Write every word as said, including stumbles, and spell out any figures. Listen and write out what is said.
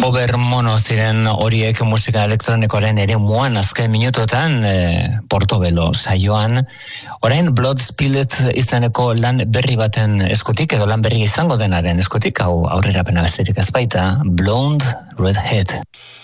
Over mono ziren horiek musika elektronikoaren ere muan azken minutotan e, Portobelo saioan. Orain Blood Spillet izaneko lan berri baten eskutik, edo lan berri izango denaren eskutik, hau aurrera pena besterik ez baita, Blonde Redhead.